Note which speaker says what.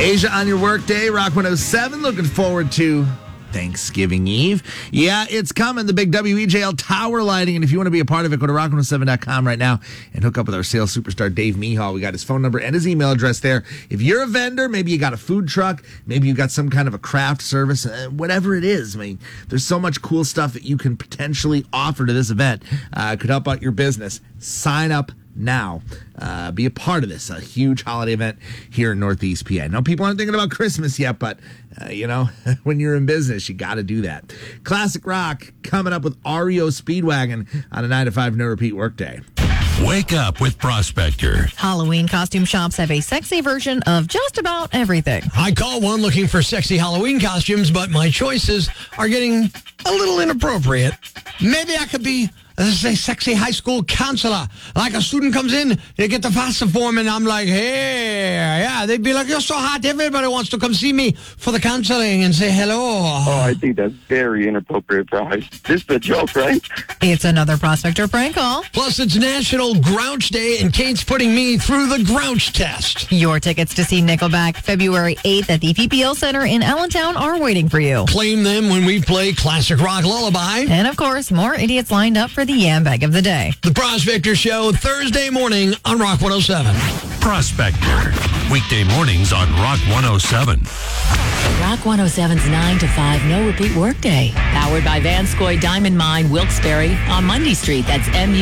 Speaker 1: Asia on your work day, Rock 107. Looking forward to Thanksgiving Eve. Yeah, it's coming. The big WEJL tower lighting. And if you want to be a part of it, go to rock107.com right now and hook up with our sales superstar, Dave Mehal. We got his phone number and his email address there. If you're a vendor, maybe you got a food truck, maybe you got some kind of a craft service, whatever it is. I mean, there's so much cool stuff that you can potentially offer to this event. Could help out your business. Sign up now. Be a part of this, a huge holiday event here in Northeast PA. Now, people aren't thinking about Christmas yet, but, when you're in business, you got to do that. Classic rock coming up with REO Speedwagon on a 9 to 5 no repeat workday.
Speaker 2: Wake up with Prospector.
Speaker 3: Halloween costume shops have a sexy version of just about everything.
Speaker 4: I call one looking for sexy Halloween costumes, but my choices are getting a little inappropriate. Maybe I could be a sexy high school counselor. Like a student comes in, they get the FAFSA form, and I'm like, hey, yeah. They'd be like, you're so hot, everybody wants to come see me for the counseling and say hello.
Speaker 5: Oh, I think that's very inappropriate for high school. This is a joke, right?
Speaker 3: It's another Prospector prank call.
Speaker 4: Plus, it's National Grouch Day, and Kate's putting me through the Grouch test.
Speaker 3: Your tickets to see Nickelback February 8th at the PPL Center in Allentown are waiting for you.
Speaker 4: Claim them when we play Classic Rock Lullaby.
Speaker 3: And, of course, more idiots lined up for the Yam Bag of the Day.
Speaker 4: The Prospector Show, Thursday morning on Rock 107.
Speaker 2: Prospector. Weekday mornings on Rock 107.
Speaker 6: Rock 107's 9 to 5 no repeat workday. Powered by Vanscoy Diamond Mine, Wilkes-Barre on Mundy Street. That's MU.